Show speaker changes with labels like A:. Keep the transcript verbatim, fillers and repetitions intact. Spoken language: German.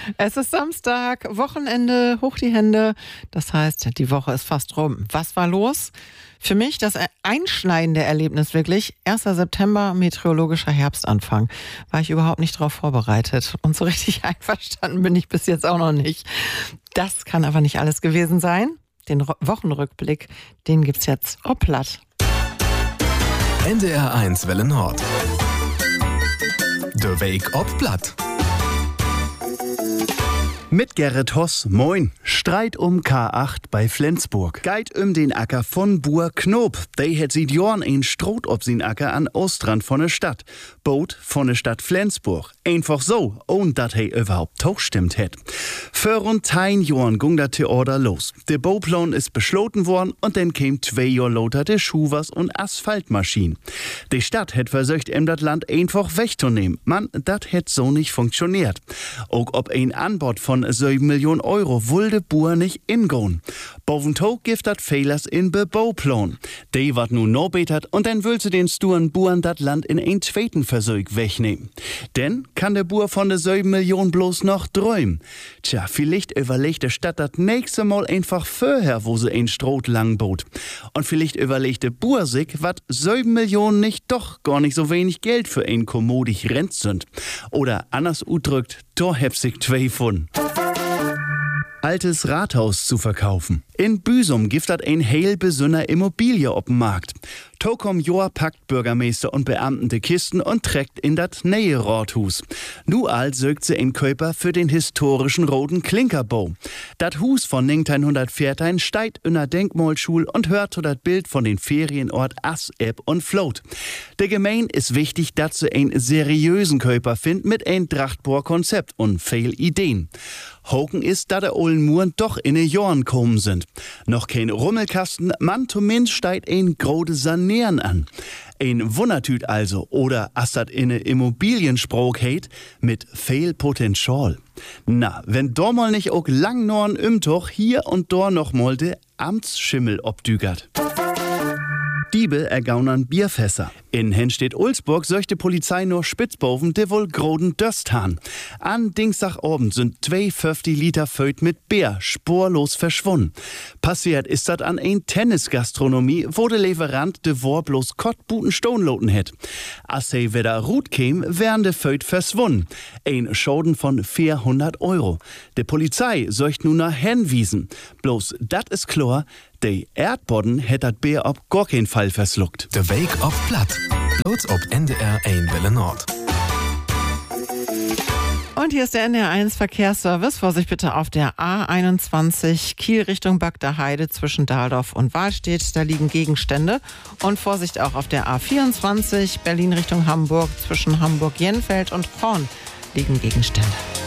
A: Es ist Samstag, Wochenende, hoch die Hände. Das heißt, die Woche ist fast rum. Was war los? Für mich das einschneidende Erlebnis wirklich. erster September, meteorologischer Herbstanfang. War ich überhaupt nicht darauf vorbereitet. Und so richtig einverstanden bin ich bis jetzt auch noch nicht. Das kann aber nicht alles gewesen sein. Den Wochenrückblick, den gibt's jetzt oblatt.
B: N D R eins Welle Nord. Der Weg oblatt.
C: Mit Gerrit Hoss, moin. Streit um K acht bei Flensburg. Geht um den Acker von Buhr Knob. They het seit Jahren ein Stroh ob sin Acker an Ostrand von der Stadt. Boot von der Stadt Flensburg. Einfach so, ohne dat he überhaupt toch stimmt het. Für rund ein Jahren ging dat Theater los. Der Bauplan ist beschlossen worden und dann käm zwei Jahr lauter der Schuvers und Asphaltmaschinen. Die Stadt het versucht, ihm dat Land einfach wegzunehmen. Man, dat het so nicht funktioniert. Auch ob ein Anbot von sieben Millionen Euro wollte Buhr nicht ingehen. Boventog gibt dat Fehlers in Bebauplan. Die wat nu no betert und dann will sie den sturen Buhren dat Land in ein zweiten Versuch wegnehmen. Denn kann der Buhr von der sieben Millionen bloß noch träumen. Tja, vielleicht überlegt der Stadt dat nächste Mal einfach vorher, wo sie ein Stroh lang bot. Und vielleicht überlegt der Buhr sich, wat sieben Millionen nicht doch gar nicht so wenig Geld für ein kommodig Rent sind. Oder anders udrückt, da heb sich zwei von. Altes Rathaus zu verkaufen. In Büsum gibt dat ein heil besünner Immobilie op'm Markt. Tokom Joa packt Bürgermeister und Beamten de Kisten und trägt in dat neue Rathus. Nu all sögt sie in Köper für den historischen roten Klinkerbau. Dat Hus von neunzehnhundertvierzehn steigt in der Denkmalschule und hört zu dat Bild von den Ferienort Ass, Ebb und Float. Der Gemein ist wichtig, dass sie einen seriösen Köper findet mit ein Drachtbohr Konzept und viel Ideen. Hoken ist, da der ollen Muren doch in den Jahren kommen sind. Noch kein Rummelkasten, man zumindest steigt ein grode Sanieren an. Ein Wundertüt also, oder as dat in ne Immobiliensprach heit, mit viel Potenzial. Na, wenn da mal nicht auch lang norn Umtuch hier und da noch mal de Amtsschimmel obdügert. Diebe ergaunern Bierfässer. In Henstedt-Ulzburg söchte Polizei nur Spitzboven, de wohl groden Dösthan. An Dienstagabend sind zweihundertfünfzig Liter Föt mit Bier spurlos verschwunden. Passiert ist das an ein Tennisgastronomie, wo der Lieferant de Wor bloß Kottbuten Stonloten het. Als he wieder Rut käm, wären de Föt verschwunden. Ein Schaden von vierhundert Euro. De Polizei söcht nun nach Henwiesen. Bloß dat is klar, de Erdboden hätt dat Bier ob gar kein Fall versluckt.
B: Der Weg oblatt. Bloß ob N D R eins Welle Nord.
A: Und hier ist der N D R eins Verkehrsservice. Vorsicht bitte auf der A einundzwanzig Kiel Richtung Bagder Heide zwischen Dahldorf und Wahlstedt. Da liegen Gegenstände. Und Vorsicht auch auf der A vierundzwanzig Berlin Richtung Hamburg zwischen Hamburg-Jenfeld und Horn liegen Gegenstände.